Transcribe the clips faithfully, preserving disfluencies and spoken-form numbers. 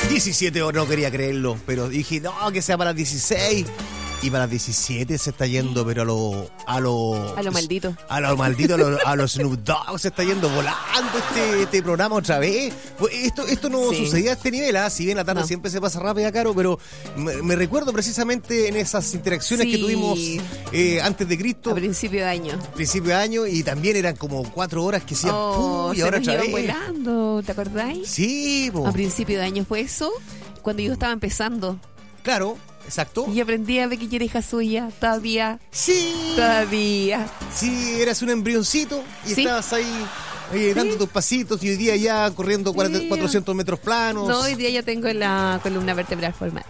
diecisiete horas, no quería creerlo, pero dije, no, que sea para las dieciséis. Y para las diecisiete se está yendo, pero a lo... A lo, a lo maldito. A lo maldito, a lo, a lo Snoop Dogg se está yendo volando este, este programa otra vez. Pues esto, esto no sí. sucedía a este nivel, ¿eh? Si bien la tarde no. siempre se pasa rápida, Caro, pero me, me recuerdo precisamente en esas interacciones sí. que tuvimos eh, antes de Cristo. A principio de año. Principio de año, y también eran como cuatro horas que hacían oh, pum, y se ahora nos otra vez. volando, ¿te acordáis? Sí, po. A principio de año fue eso, cuando yo estaba empezando. Claro. Exacto. Y aprendí a ver que era hija suya, todavía. Sí. Todavía. Sí, eras un embrioncito y ¿sí? estabas ahí eh, dando ¿sí? tus pasitos, y hoy día ya corriendo cuarenta, sí. cuatrocientos metros planos. No, hoy día ya tengo la columna vertebral formada.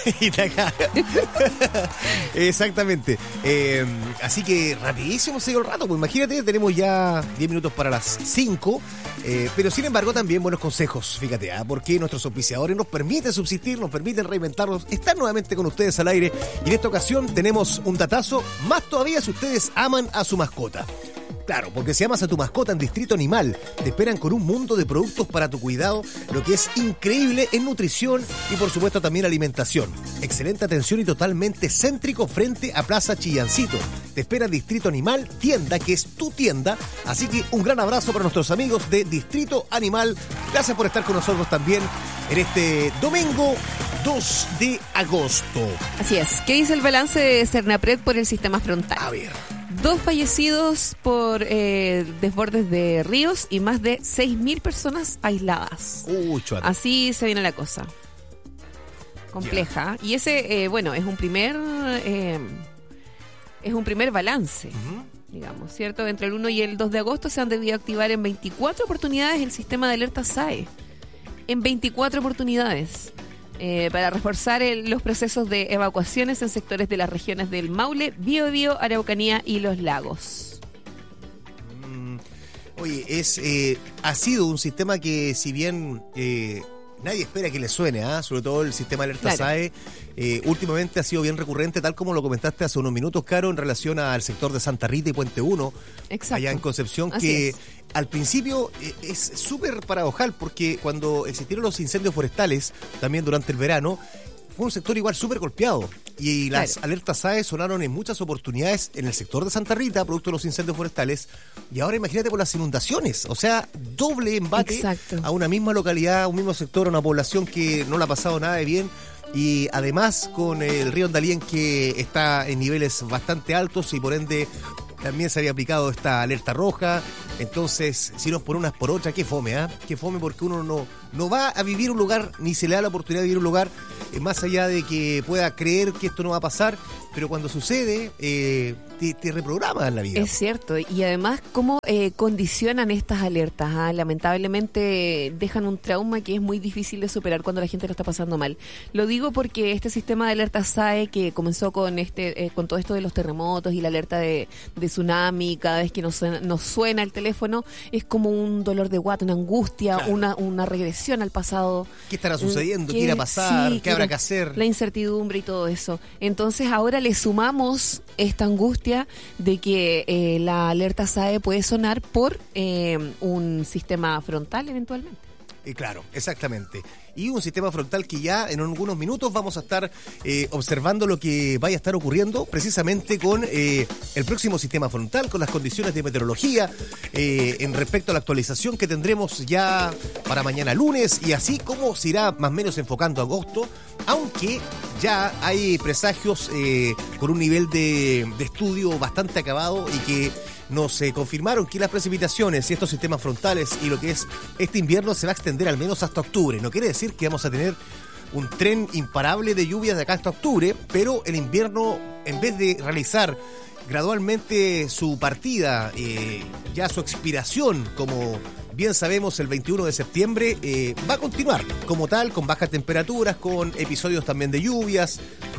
Exactamente. Eh, así que rapidísimo sigue el rato, pues imagínate, tenemos ya diez minutos para las cinco. Eh, pero sin embargo también buenos consejos, fíjate, ¿eh? Porque nuestros auspiciadores nos permiten subsistir, nos permiten reinventarnos, estar nuevamente con ustedes al aire, y en esta ocasión tenemos un datazo, más todavía si ustedes aman a su mascota. Claro, porque si amas a tu mascota en Distrito Animal, te esperan con un mundo de productos para tu cuidado, lo que es increíble en nutrición y por supuesto también alimentación. Excelente atención y totalmente céntrico frente a Plaza Chillancito. Te espera Distrito Animal, tienda que es tu tienda, así que un gran abrazo para nuestros amigos de Distrito Animal. Gracias por estar con nosotros también en este domingo dos de agosto. Así es. ¿Qué dice el balance de Cernapred por el sistema frontal? A ver... Dos fallecidos por eh, desbordes de ríos y más de seis mil personas aisladas. Uy, chuata. Así se viene la cosa. Compleja. Yeah. Y ese, eh, bueno, es un primer eh, es un primer balance, uh-huh. digamos, ¿cierto? Entre el uno y el dos de agosto se han debido activar en veinticuatro oportunidades el sistema de alerta S A E. En veinticuatro oportunidades. Eh, para reforzar el, los procesos de evacuaciones en sectores de las regiones del Maule, Biobío, Araucanía y los lagos. Mm, oye, es eh, ha sido un sistema que, si bien eh, nadie espera que le suene, ¿eh? Sobre todo el sistema de alerta claro. S A E, eh, últimamente ha sido bien recurrente, tal como lo comentaste hace unos minutos, Caro, en relación al sector de Santa Rita y Puente uno, Exacto. allá en Concepción, Así que... Es. Al principio eh, es súper paradojal, porque cuando existieron los incendios forestales, también durante el verano, fue un sector igual súper golpeado. Y las claro. alertas S A E sonaron en muchas oportunidades en el sector de Santa Rita, producto de los incendios forestales. Y ahora imagínate por las inundaciones. O sea, doble embate Exacto. a una misma localidad, a un mismo sector, a una población que no le ha pasado nada de bien. Y además con el río Andalien, que está en niveles bastante altos y por ende... También se había aplicado esta alerta roja. Entonces, si nos por unas por otras, qué fome, ¿ah? ¿eh? Qué fome, porque uno no, no va a vivir un lugar, ni se le da la oportunidad de vivir un lugar, eh, más allá de que pueda creer que esto no va a pasar, pero cuando sucede, eh, te, te reprograma en la vida. Es cierto, y además, ¿cómo eh, condicionan estas alertas? ¿Ah? Lamentablemente dejan un trauma que es muy difícil de superar cuando la gente lo está pasando mal. Lo digo porque este sistema de alerta S A E, que comenzó con este eh, con todo esto de los terremotos y la alerta de, de tsunami, cada vez que nos suena, nos suena el teléfono, es como un dolor de guata, una angustia, claro. una, una regresión al pasado. ¿Qué estará sucediendo? ¿Qué, ¿Qué irá a pasar? Sí, ¿Qué habrá que hacer? La incertidumbre y todo eso. Entonces ahora le sumamos esta angustia de que eh, la alerta S A E puede sonar por eh, un sistema frontal eventualmente. Eh, claro, exactamente. Y un sistema frontal que ya en algunos minutos vamos a estar eh, observando lo que vaya a estar ocurriendo precisamente con eh, el próximo sistema frontal, con las condiciones de meteorología, eh, en respecto a la actualización que tendremos ya para mañana lunes, y así como se irá más o menos enfocando agosto, aunque ya hay presagios eh, con un nivel de, de estudio bastante acabado y que nos eh, confirmaron que las precipitaciones y estos sistemas frontales y lo que es este invierno se va a extender al menos hasta octubre. No quiere decir que vamos a tener un tren imparable de lluvias de acá hasta octubre, pero el invierno, en vez de realizar gradualmente su partida, eh, ya su expiración, como bien sabemos el veintiuno de septiembre, eh, va a continuar como tal, con bajas temperaturas, con episodios también de lluvias,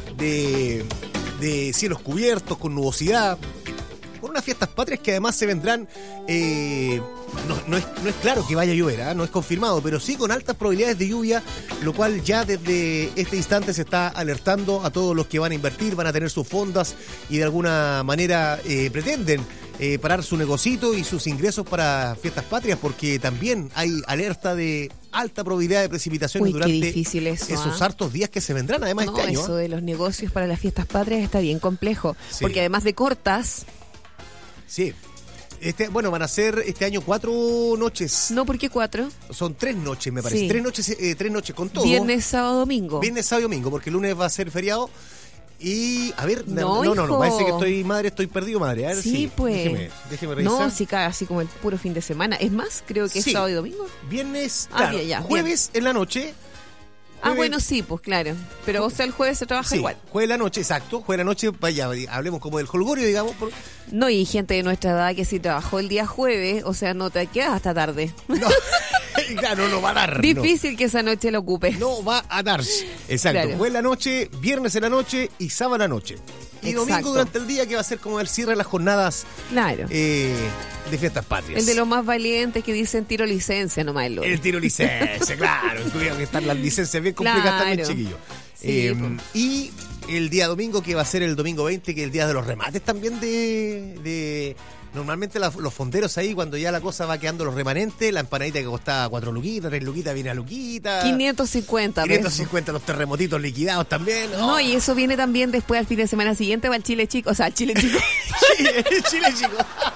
de, de cielos cubiertos, con nubosidad, con unas fiestas patrias que además se vendrán, eh, no, no, es, no es claro que vaya a llover, ¿eh? No es confirmado, pero sí con altas probabilidades de lluvia, lo cual ya desde este instante se está alertando a todos los que van a invertir, van a tener sus fondas y de alguna manera eh, pretenden eh, parar su negocito y sus ingresos para fiestas patrias, porque también hay alerta de alta probabilidad de precipitaciones Uy, durante qué difícil eso, esos ¿ah? hartos días que se vendrán, además, No, este año. eso ¿eh? de los negocios para las fiestas patrias está bien complejo, Sí. porque además de cortas, Sí. Este, bueno, van a ser este año cuatro noches. no, ¿por qué cuatro? Son tres noches, me parece. Sí. Tres noches, eh, tres noches con todo. Viernes, sábado, domingo. Viernes, sábado y domingo, porque el lunes va a ser feriado. Y, a ver, No, no, no, no, hijo. parece que estoy madre, estoy perdido, madre. A ver, Sí, sí, pues. Déjeme, déjeme revisar. No, sí cae así como el puro fin de semana. Es más, creo que es Sí. sábado y domingo. Viernes, Ah, claro, bien, ya, jueves en la noche. Ah, Jueves- bueno, sí, pues claro. Pero o sea, el jueves se trabaja Sí, igual. jueves en la noche, exacto. Jueves en la noche, vaya, hablemos como del holgorio, digamos. por- No, y gente de nuestra edad que si trabajó el día jueves, o sea, no te quedas hasta tarde. No, claro, no va a dar. no. Difícil que esa noche lo ocupes. No va a darse. Exacto. Claro. Jueves en la noche, viernes en la noche y sábado en la noche. Y Exacto. domingo durante el día, que va a ser como el cierre de las jornadas Claro. eh, de fiestas patrias. El de los más valientes que dicen tiro licencia nomás. El El tiro licencia, claro. Tuvieron que estar las licencias bien complicadas Claro. también, chiquillos. Sí, Eh, po. y el día domingo, que va a ser el domingo veinte, que es el día de los remates también de... de normalmente la- los fonderos ahí, cuando ya la cosa va quedando los remanentes, la empanadita que costaba cuatro luquitas, tres luquitas, viene a luquita. quinientos cincuenta pesos. quinientos cincuenta los terremotitos liquidados también. No, y eso viene también después al fin de semana siguiente va el Chile Chico, o sea, el Chile Chico. Chile, Chile chico.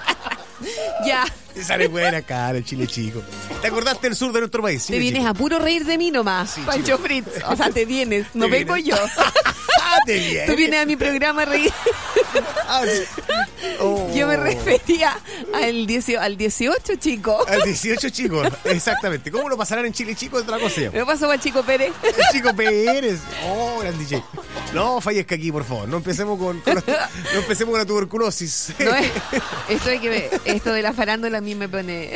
Ya, Te sale buena cara el Chile chico. ¿Te acordaste del sur de nuestro país? te Chile vienes chico. a puro reír de mí nomás, Sí, Pancho Chile. Fritz. O sea, te vienes, no Te vengo vienes. yo. Ah, te vienes. Tú vienes a mi programa a reír. Ah, sí. Oh. Yo me refería al, dieciocho, al dieciocho, chico. Al dieciocho, chicos. Exactamente. ¿Cómo lo pasarán en Chile, chicos? Es otra cosa ya. Me pasó al Chico Pérez. El Chico Pérez. Oh, gran D J. No fallezca aquí, por favor. No empecemos con, con la, no empecemos con la tuberculosis. No es, esto, de que me- esto de la farándula a mí me pone...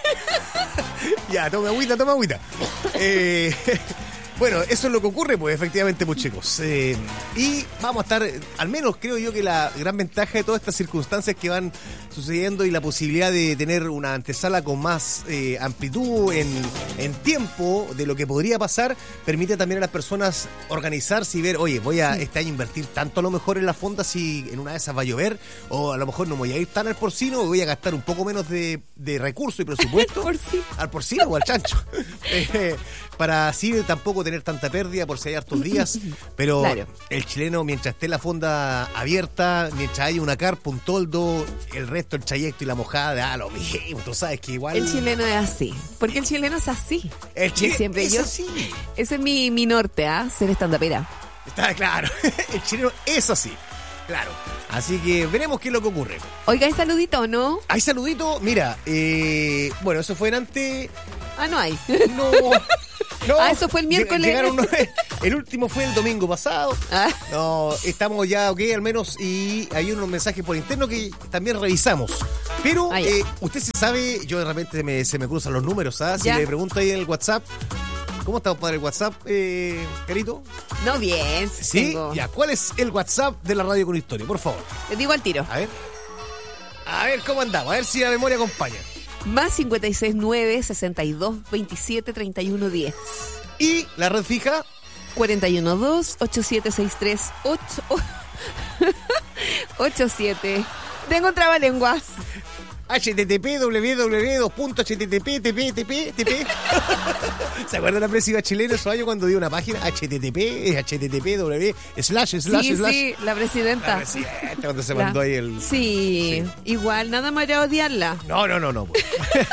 Ya, toma agüita, toma agüita. Eh, bueno, eso es lo que ocurre, pues, efectivamente, pues, chicos. Eh, y vamos a estar, al menos creo yo que la gran ventaja de todas estas circunstancias que van sucediendo y la posibilidad de tener una antesala con más eh, amplitud en, en tiempo de lo que podría pasar, permite también a las personas organizarse y ver, oye, voy a este año invertir tanto a lo mejor en la fonda si en una de esas va a llover, o a lo mejor no voy a ir tan al porcino, voy a gastar un poco menos de, de recursos y presupuesto. porcino. Al porcino o al chancho. Eh, para así tampoco tener tanta pérdida por si hay hartos días. Pero Claro. el chileno, mientras esté la fonda abierta, mientras haya una carpa, un toldo, el resto, el trayecto y la mojada, ah, lo mismo. Tú sabes que igual. El chileno es así. Porque el chileno es así. El Yo chileno siempre, es yo, así. ese es mi, mi norte, ¿ah? Ser estandapera. Está claro. El chileno es así. Claro. Así que veremos qué es lo que ocurre. Oiga, ¿hay saludito o no? Hay saludito. Mira, eh, bueno, eso fue en antes. Ah, no hay. No. No, Ah, eso fue el miércoles. Llegaron, el último fue el domingo pasado. Ah. No, estamos ya, ok, al menos, y hay unos mensajes por interno que también revisamos. Pero Ah, ya. eh, usted se sabe, yo de repente me- se me cruzan los números, ¿ah? Si Ya. le pregunto ahí en el WhatsApp, ¿cómo está para el WhatsApp, eh, Carito? No, bien. Sí, tengo. ya, ¿cuál es el WhatsApp de la Radio con Historia? Por favor, Les digo al tiro. a ver. A ver cómo andamos, a ver si la memoria acompaña. Más cincuenta y seis nueve, sesenta y dos, veintisiete, treinta y uno, diez. Y la red fija, cuarenta y uno dos, ochenta y siete sesenta y tres, ocho ochenta y siete. Tengo un trabalenguas. http www dos punto http tp tp tp. ¿Se acuerdan la presidencia chilena esos años cuando dio una página http http w slash slash Sí, slash? sí, la presidenta. La presidenta cuando se La- mandó ahí el. Sí, igual, nada más era odiarla. No, no, no, no. pues.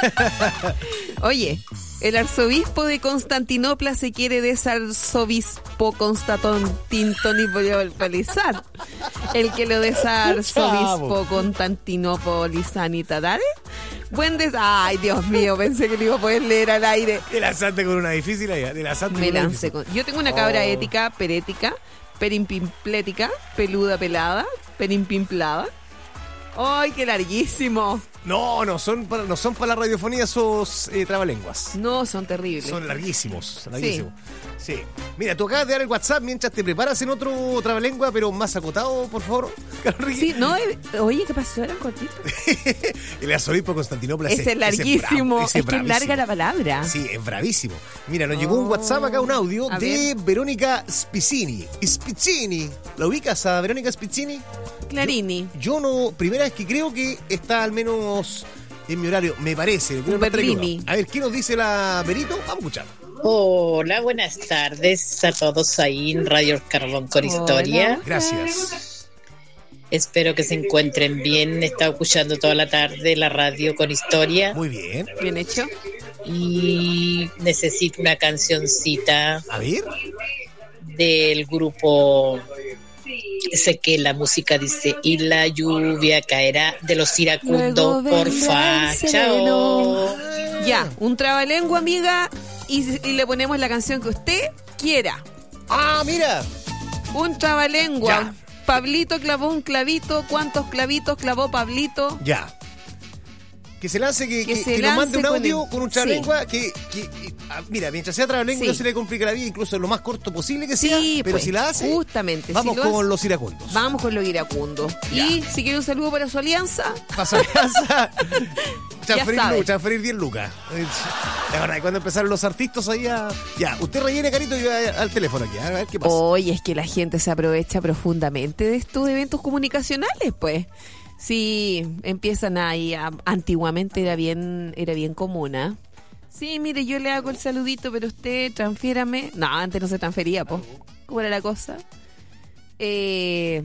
Oye, el arzobispo de Constantinopla se quiere desarzobispo Constantinopolizar. El que lo desarzobispo Constantinopolizanitadare. Buen des... Ay, Dios mío, pensé que lo iba a poder leer al aire. Te lanzaste con una difícil ahí. Te lanzaste Me con una lancé difícil. con... Yo tengo una cabra Oh. ética, perética, perimpimplética, peluda pelada, perimpimplada. ¡Ay, qué larguísimo! No, no son para, no son para la radiofonía esos eh, trabalenguas. No, son terribles. Son larguísimos, son larguísimos. Sí. Mira, tú acabas de dar el WhatsApp mientras te preparas en otro trabalengua, pero más acotado, por favor, Carlos Ricky. Sí, no, eh, oye, ¿qué pasó? Era cortito. El arzobispo de Constantinopla. Ese es larguísimo, bravo, ese es que es larga la palabra. Sí, es bravísimo. Mira, nos llegó un WhatsApp acá, un audio A de Verónica Spizzini. Spizzini. ¿La ubicas a Verónica Spizzini? Clarini. Yo no, primera vez que creo que está al menos en mi horario, me parece. Quiero no estar Berlini. equivocado. A ver, ¿qué nos dice la Verito? Vamos a escuchar. Hola, buenas tardes a todos ahí en Radio Carbón con Historia. Hola. Gracias. Espero que se encuentren bien. He estado escuchando toda la tarde la radio con Historia Muy bien. Bien hecho. y necesito una cancioncita A ver. del grupo. Sé que la música dice y la lluvia caerá de los iracundos, Luego porfa. vendrá el sereno. Chao. Ya, un trabalengua, amiga, y, y le ponemos la canción que usted quiera. Ah, mira. Un trabalengua. Ya. Pablito clavó un clavito. ¿Cuántos clavitos clavó Pablito? Ya. Que se lance, que, Que que, se que nos mande lance un con audio el- con un trabalengua que, que, que- ah, mira, mientras sea trabalengua Sí. no se le complica la vida, incluso lo más corto posible que sea, Sí, pero pues, si la hace, justamente, vamos si lo con hace- los iracundos. Vamos con lo iracundo. Ya. Y si quiere un saludo para su alianza, Pasa alianza. Transferir, sabe. lu- transferir diez lucas. La verdad, cuando empezaron los artistas ahí a... Ya, usted rellene, carito, y va al teléfono aquí. A ver qué pasa. oye, es que la gente se aprovecha profundamente de estos eventos comunicacionales, pues. Sí, empiezan ahí. a- antiguamente era bien, era bien común, ¿ah? Sí, mire, yo le hago el saludito, pero usted transfiérame. No, antes no se transfería, pues. ¿Cómo era la cosa? Eh...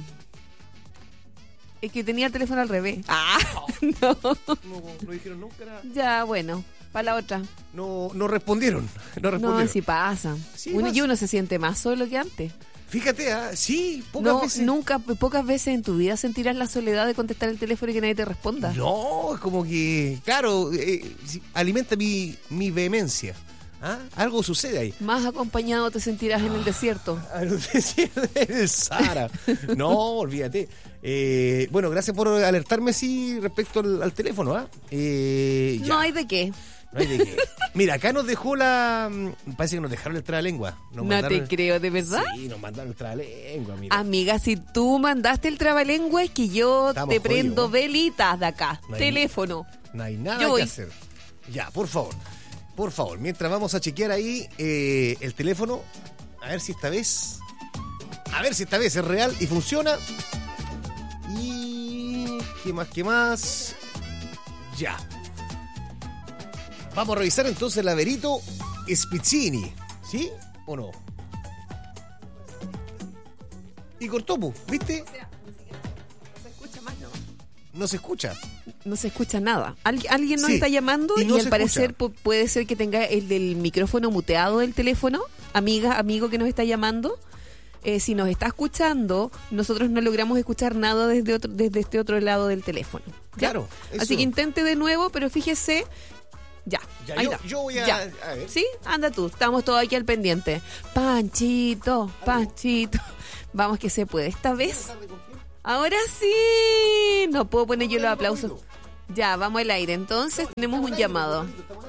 Es que tenía el teléfono al revés. Ah, no. No, no dijeron nunca nada. Ya, bueno, para la otra. No, no respondieron. No respondieron. No, sí pasa. Sí uno, pasa. y uno se siente más solo que antes. Fíjate, ah, sí, pocas No, veces. nunca, pocas veces en tu vida sentirás la soledad de contestar el teléfono y que nadie te responda. No, es como que, claro, eh, sí, alimenta mi, mi vehemencia. ¿Ah? Algo sucede ahí. Más acompañado te sentirás en el desierto. Ah, no te decía el Sahara. No, olvídate. Eh, bueno, gracias por alertarme, sí, respecto al, al teléfono. ¿Ah? Eh, ya. No hay de qué. No hay de qué. Mira, acá nos dejó la... Parece que nos dejaron el trabalengua. Nos No mandaron- te creo, ¿de verdad? Sí, nos mandaron el trabalengua, mira. Amiga, si tú mandaste el trabalengua es que yo Estamos te prendo jodidos. velitas de acá. No hay- Teléfono. No hay nada Yo que voy. hacer. Ya, por favor. Por favor, mientras vamos a chequear ahí eh, el teléfono, a ver si esta vez... A ver si esta vez es real y funciona. Y... ¿Qué más? ¿Qué más? Ya. Vamos a revisar entonces el Averito Spizzini. ¿Sí o no? Y cortó, pu, ¿viste? Se escucha más, ¿no? No se escucha. No se escucha nada. Algu- alguien nos Sí, está llamando y y, no al se parecer escucha. pu- puede ser que tenga el del micrófono muteado del teléfono. Amiga, amigo que nos está llamando. Eh, si nos está escuchando, nosotros no logramos escuchar nada desde otro, desde este otro lado del teléfono. ¿Ya? Claro, Así eso. que intente de nuevo, pero fíjese. Ya, Ya, ahí yo- está. yo voy a- Ya. a ver. Sí, anda tú, estamos todos aquí al pendiente. Panchito, Panchito. Vamos que se puede. Esta vez, ahora sí. No puedo poner yo los aplausos. Ya, vamos al aire. Entonces tenemos un llamado.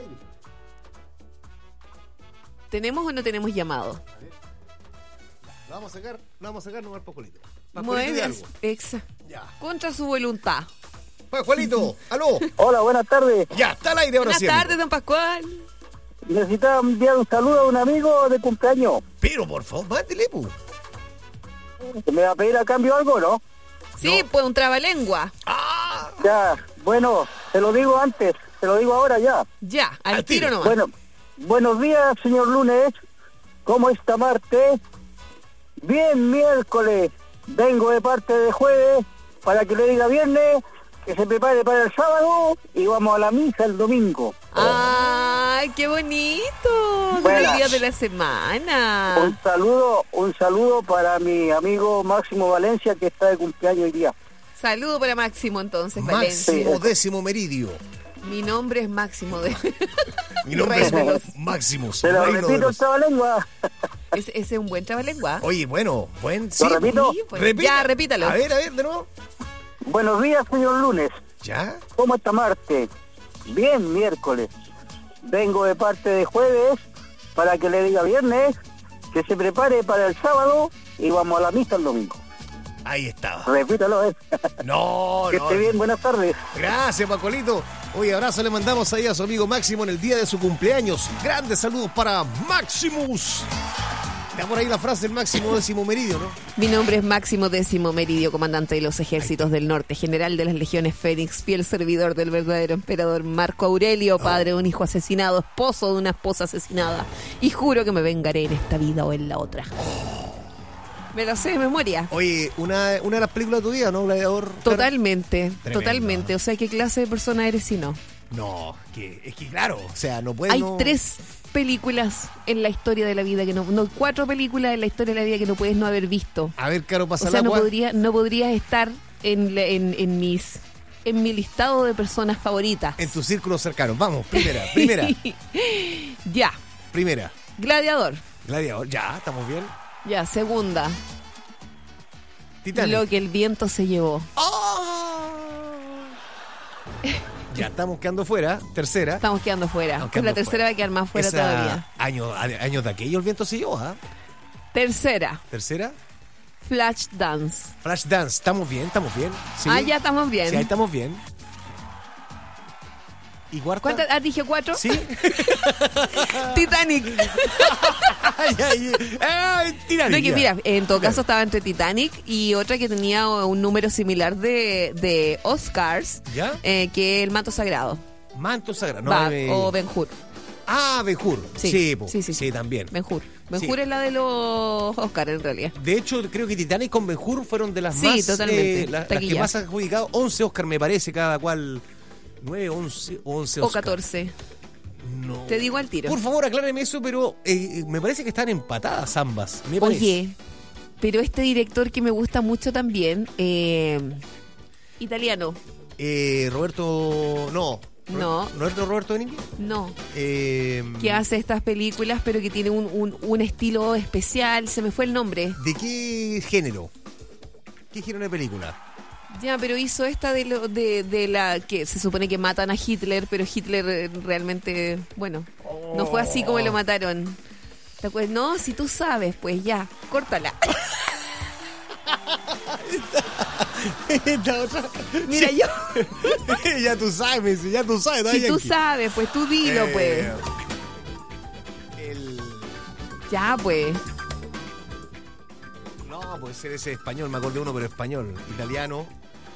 ¿Tenemos o no tenemos llamado? Lo vamos a sacar, lo vamos a sacar nomás Pascualito. Muy Pascualito de bien. algo. Exa. Ya. Contra su voluntad. Pascualito, aló. Hola, buenas tardes. Ya, está al aire ahora Buenas sí. tardes, amigo. don Pascual. Necesitaba enviar un saludo a un amigo de cumpleaños. Pero por favor, mándele, pu. ¿Me va a pedir a cambio algo, no? Sí, pues un trabalengua. Ah, Ya, bueno, se lo digo antes, se lo digo ahora ya. Ya, al, Al tiro tiro. nomás. Bueno, buenos días, señor Lunes. ¿Cómo está martes? Bien, miércoles. Vengo de parte de jueves para que le diga viernes que se prepare para el sábado y vamos a la misa el domingo. ¡Ay, qué bonito! Buenas. ¡Los días de la semana! Un saludo, un saludo para mi amigo Máximo Valencia que está de cumpleaños hoy día. Saludo para Máximo entonces, Valencia. Máximo décimo meridio. Mi nombre es Máximo de... Mi nombre es Reino. Máximos. Se lo reino de repito, los- esta lengua. Ese, ese es un buen trabalengua. Oye, bueno, buen... Sí, ¿Lo repito? Sí, pues. repita. Ya, repítalo. A ver, a ver, de nuevo. Buenos días, señor Lunes. ¿Ya? ¿Cómo está Marte? Bien, miércoles. Vengo de parte de jueves para que le diga viernes que se prepare para el sábado y vamos a la misa el domingo. Ahí estaba. Repítalo, ¿eh? No, Que no. esté bien, buenas tardes. Gracias, Pacolito. Oye, abrazo le mandamos ahí a su amigo Máximo en el día de su cumpleaños. Grandes saludos para Maximus. Está por ahí la frase, el máximo décimo meridio, ¿no? Mi nombre es Máximo Décimo Meridio, comandante de los ejércitos del norte, general de las legiones Fénix, fiel servidor del verdadero emperador Marco Aurelio, padre de un hijo asesinado, esposo de una esposa asesinada, y juro que me vengaré en esta vida o en la otra. Me lo sé de memoria. Oye, una, una de las películas de tu vida, ¿no? Gladiador. Totalmente, Tremendo. totalmente. O sea, ¿qué clase de persona eres si no? No, que, es que claro, o sea, no puedes... Hay no... tres películas en la historia de la vida que no, no, cuatro películas en la historia de la vida que no puedes no haber visto. A ver, Caro, pasa O sea, el no agua. podría, no podrías estar en, la- en, en mis, en mi listado de personas favoritas. En tu círculo cercano. Vamos, primera, primera, Ya, primera. Gladiador. Gladiador, ya, estamos bien. Ya, segunda. Titanic. Lo que el viento se llevó. ¡Oh! Ya estamos quedando fuera. Tercera. Estamos quedando fuera. Estamos Pues la quedando tercera fuera. va a quedar más fuera Esa- todavía. Año, años de aquello el viento se llevó, ¿ah? Tercera, Tercera. Flash Dance. Flashdance, estamos bien, estamos bien. Sí. Ah, ya estamos bien. Sí, ahí estamos bien. ¿Y cuarta? ¿Cuántas? Ah, dije cuatro. Sí. Titanic. ay, ay, ay, Titanic, No, que ya. mira, en todo Claro. caso estaba entre Titanic y otra que tenía un número similar de, de Oscars, ¿Ya? eh, que el Manto Sagrado. Manto sagrado. No, Va, eh, o Ben-Hur. Ah, Ben-Hur. Sí, Sí, po. sí, sí, sí, sí. también. Ben-Hur. Ben-Hur Sí. es la de los Oscars en realidad. De hecho, creo que Titanic con Ben-Hur fueron de las Sí, más... totalmente. eh, la- las que Taquilla. más han adjudicado. once Oscar me parece, cada cual... nueve, once, once O Oscar. catorce. No. Te digo al tiro. Por favor, acláreme eso, pero eh, me parece que están empatadas ambas. Me parece. Oye, pero este director que me gusta mucho también, eh, italiano, Eh, Roberto... No. No. ¿Roberto Roberto Benigni? no, Eh, que hace estas películas pero que tiene un, un, un estilo especial, se me fue el nombre. ¿De qué género? ¿Qué género de película? Ya, pero hizo esta de, lo, de, de la que se supone que matan a Hitler, pero Hitler eh, realmente, bueno, no fue así como lo mataron. ¿Te acuerdas? No, si tú sabes, pues ya, córtala. Esta otra. Mira, yo, ya tú sabes, me dice, ya tú sabes. si Daddy tú Yankee. sabes, pues tú dilo, Eh, pues. El... Ya, pues. No, puede ser ese español, me acordé uno, pero español. Italiano.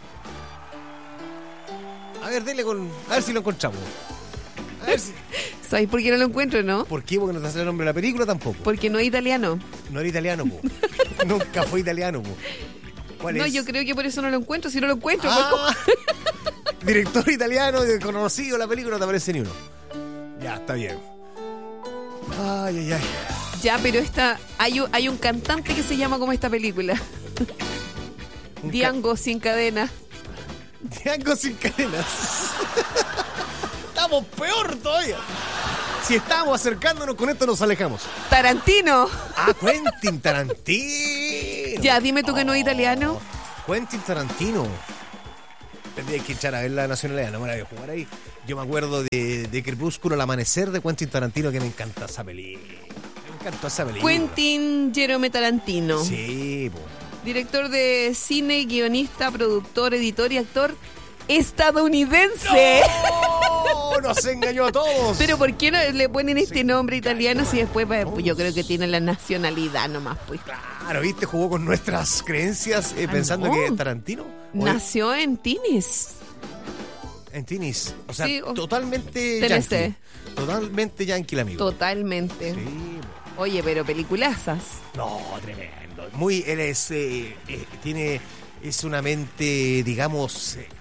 A ver, dele con... A ver si lo encontramos. A ver si... ¿Sabes por qué no lo encuentro, no? ¿Por qué? Porque no te hace el nombre de la película tampoco. Porque no es italiano. No era italiano, po. Nunca fue italiano, po. ¿Cuál No, es? yo creo que por eso no lo encuentro. Si no lo encuentro, pues, ¿cómo? Ah, director italiano, conocido la película, no te aparece ni uno. Ya, está bien. Ay, ay, ay. Ya, pero esta hay, un- hay un cantante que se llama como esta película. Un ca- Django sin cadena. Django sin cadenas. Estamos peor todavía. Si estamos acercándonos con esto, nos alejamos. Tarantino. Ah, Quentin Tarantino. Ya, dime tú que no es italiano. Quentin Tarantino. Tendría que echar a ver la nacionalidad, no me la voy a jugar ahí. Yo me acuerdo de, de Crepúsculo, El Amanecer de Quentin Tarantino, que me encanta esa película. Me encantó esa película. Quentin Jerome Tarantino. Sí, po. Director de cine, guionista, productor, editor y actor estadounidense. ¡No! Nos engañó a todos. Pero ¿por qué no le ponen este nombre italiano si después va- pues yo creo que tiene la nacionalidad nomás, pues? Claro, ¿viste? Jugó con nuestras creencias eh, Ah, pensando no. que es Tarantino. ¿O Nació en Tinis. En Tinis. O sea, Sí, o- totalmente Tennessee. yankee. Totalmente yankee el amigo. Totalmente. Sí. Oye, pero peliculazas. No, tremendo. Muy, él es, eh, eh, tiene, es una mente, digamos, eh,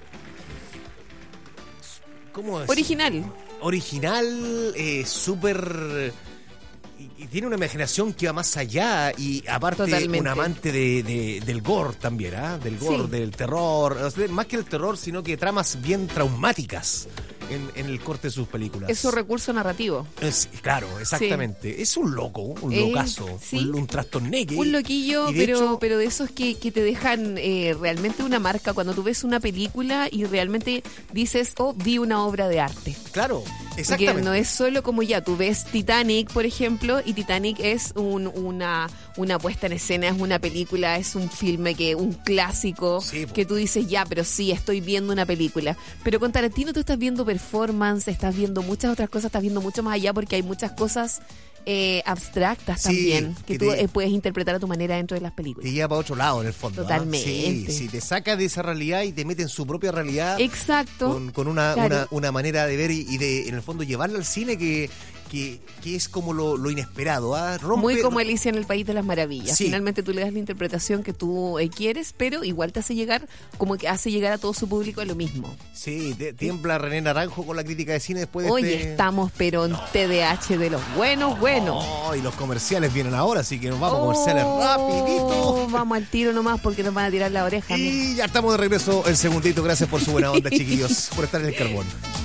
¿cómo es? Original. Original, eh, súper... Y, y tiene una imaginación que va más allá y aparte Totalmente. un amante de, de- del gore también, ¿ah? Del gore, Sí. del terror. O sea, más que el terror, sino que tramas bien traumáticas en, en el corte de sus películas. Es su recurso narrativo. Es- claro, exactamente. Es un loco, un Eh, locazo, sí. un, un trastorneque. Un loquillo, Y de pero, hecho, pero de esos que, que te dejan eh, realmente una marca cuando tú ves una película y realmente dices, oh, vi una obra de arte. claro, Porque exactamente. no es solo como ya, tú ves Titanic, por ejemplo, y Titanic es un- una, una puesta en escena, es una película, es un filme, que un clásico, Sí, po. que tú dices, ya, pero sí, estoy viendo una película. Pero con Tarantino tú estás viendo performance, estás viendo muchas otras cosas, estás viendo mucho más allá porque hay muchas cosas eh, abstractas Sí, también, que, que tú te- eh, puedes interpretar a tu manera dentro de las películas. Te lleva para otro lado, en el fondo. ¿ah? Totalmente. Sí, sí, te saca de esa realidad y te mete en su propia realidad. Exacto. Con, con una, Claro. una, una manera de ver y, y de, en el fondo, llevarla al cine que, que, que es como lo, lo inesperado. ¿ah? Rompe- Muy como Alicia en el País de las Maravillas. Sí. Finalmente tú le das la interpretación que tú eh, quieres, pero igual te hace llegar, como que hace llegar a todo su público a lo mismo. Sí, te- tiembla René Naranjo con la crítica de cine después de Hoy este... estamos, pero en T D A H de los buenos, buenos. Oh, y los comerciales vienen ahora, así que nos vamos a comerciales Oh, rapidito. Vamos al tiro nomás porque nos van a tirar la oreja. amigo. Y ya estamos de regreso el segundito. Gracias por su buena onda, chiquillos, por estar en el carbón.